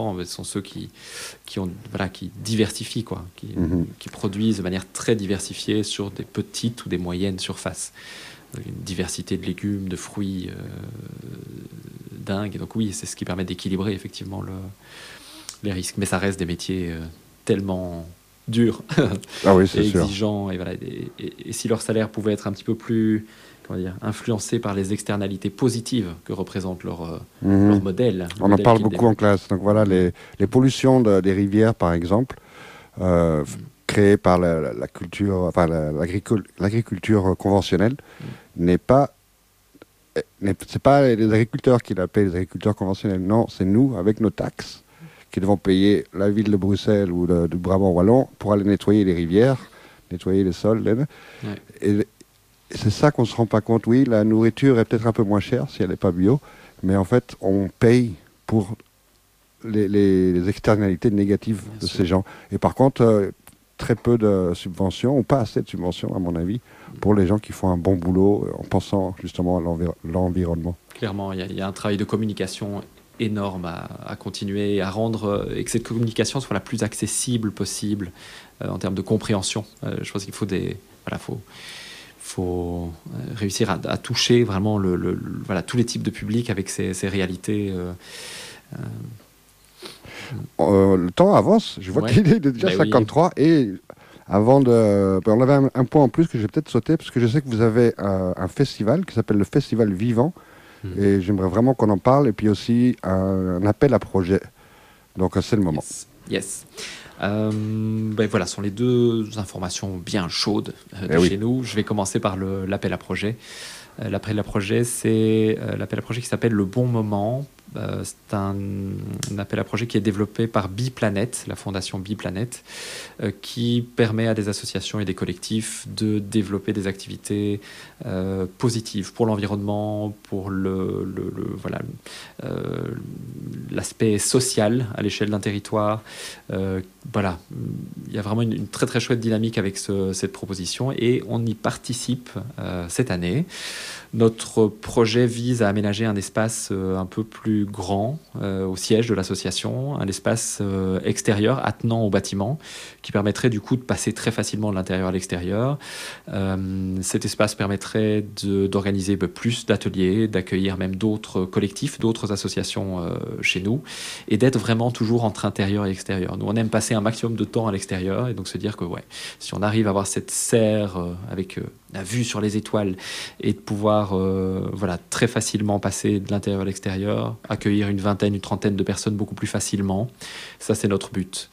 sont ceux qui diversifient, quoi, qui produisent de manière très diversifiée sur des petites ou des moyennes surfaces. Une diversité de légumes, de fruits dingue. Et donc oui, c'est ce qui permet d'équilibrer effectivement les risques. Mais ça reste des métiers tellement durs et exigeants. Et, voilà, et si leur salaire pouvait être un petit peu plus influencé par les externalités positives que représente leur modèle. On en parle beaucoup en classe. Donc voilà, les pollutions des rivières, par exemple, créées par la culture, enfin l'agriculture conventionnelle, c'est pas les agriculteurs qui l'appellent les agriculteurs conventionnels. Non, c'est nous, avec nos taxes, qui devons payer la ville de Bruxelles ou du Brabant wallon pour aller nettoyer les rivières, nettoyer les sols. Et c'est ça qu'on ne se rend pas compte. Oui, la nourriture est peut-être un peu moins chère si elle n'est pas bio, mais en fait, on paye pour les externalités négatives de ces gens. Et par contre, très peu de subventions, ou pas assez de subventions, à mon avis, pour les gens qui font un bon boulot en pensant justement à l'environnement. Clairement, il y a un travail de communication énorme à continuer, à rendre, et que cette communication soit la plus accessible possible en termes de compréhension. Je pense qu'il faut réussir à toucher vraiment tous les types de publics avec ces réalités. Le temps avance. Je vois qu'il est déjà 53 oui. Et avant on avait un point en plus que j'ai peut-être sauté parce que je sais que vous avez un festival qui s'appelle le Festival Vivant et j'aimerais vraiment qu'on en parle et puis aussi un appel à projet. Donc c'est le moment. Yes. Voilà, ce sont les deux informations bien chaudes chez nous. Je vais commencer par l'appel à projet. L'appel à projet, c'est l'appel à projet qui s'appelle Le Bon Moment. C'est un appel à projet qui est développé par Biplanet, la fondation Biplanet, qui permet à des associations et des collectifs de développer des activités positives pour l'environnement, pour l'aspect social à l'échelle d'un territoire. Il y a vraiment une très très chouette dynamique avec cette proposition et on y participe cette année. Notre projet vise à aménager un espace un peu plus grand au siège de l'association, un espace extérieur attenant au bâtiment qui permettrait du coup de passer très facilement de l'intérieur à l'extérieur. Cet espace permettrait d'organiser plus d'ateliers, d'accueillir même d'autres collectifs, d'autres associations chez nous et d'être vraiment toujours entre intérieur et extérieur. Nous, on aime passer un maximum de temps à l'extérieur et donc se dire que si on arrive à avoir cette serre avec la vue sur les étoiles et de pouvoir très facilement passer de l'intérieur à l'extérieur, accueillir une vingtaine, une trentaine de personnes beaucoup plus facilement. Ça, c'est notre but.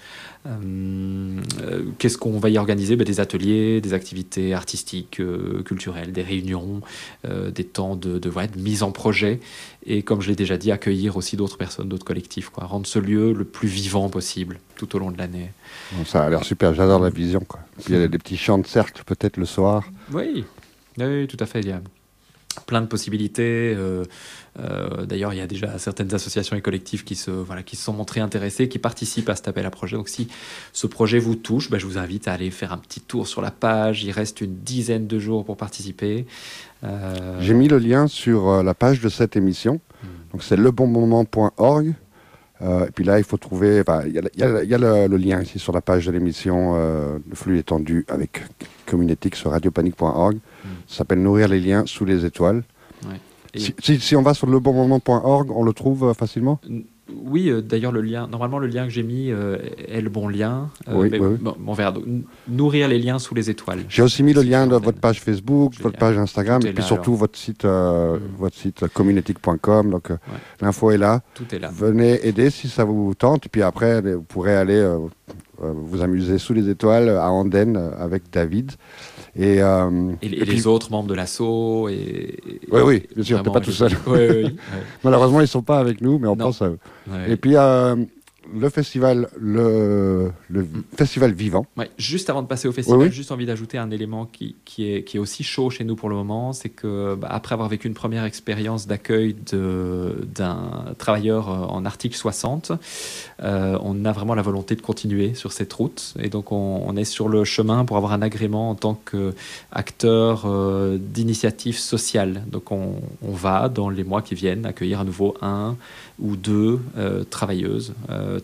Qu'est-ce qu'on va y organiser ? Des ateliers, des activités artistiques, culturelles, des réunions, des temps de mise en projet et, comme je l'ai déjà dit, accueillir aussi d'autres personnes, d'autres collectifs, rendre ce lieu le plus vivant possible tout au long de l'année. Ça a l'air super, j'adore la vision. Puis il y a des petits chants de cercle peut-être le soir. Oui, tout à fait. Il y a plein de possibilités. D'ailleurs, il y a déjà certaines associations et collectifs qui se sont montrés intéressés, qui participent à cet appel à projet. Donc, si ce projet vous touche, je vous invite à aller faire un petit tour sur la page. Il reste une dizaine de jours pour participer. J'ai mis le lien sur la page de cette émission. Donc, c'est lebonmoment.org. Et puis là, il faut trouver... Il y a le lien ici sur la page de l'émission, le flux étendu avec Communétique sur radiopanique.org. Ça s'appelle Nourrir les liens sous les étoiles. Ouais. Si on va sur lebonmoment.org, on le trouve facilement ? Oui, d'ailleurs, normalement, le lien que j'ai mis est le bon lien. Oui. On verra. Donc, nourrir les liens sous les étoiles. J'ai aussi mis le lien de votre page Facebook, votre page Instagram, et puis surtout votre site communétique.com. Donc, l'info est là. Tout est là. Venez aider si ça vous tente. Et puis après, vous pourrez aller vous amuser sous les étoiles à Andenne avec David. Et puis, les autres membres de l'asso. Oui, bien sûr, t'es pas tout seul. Oui. Malheureusement, ils ne sont pas avec nous, mais on pense à eux. Ouais. Et puis, le festival Vivant. Ouais, juste avant de passer au festival, j'ai juste envie d'ajouter un élément qui est aussi chaud chez nous pour le moment, c'est que après avoir vécu une première expérience d'accueil d'un travailleur en article 60, on a vraiment la volonté de continuer sur cette route et donc on est sur le chemin pour avoir un agrément en tant qu'acteur d'initiative sociale. Donc on va dans les mois qui viennent accueillir à nouveau un ou deux travailleurs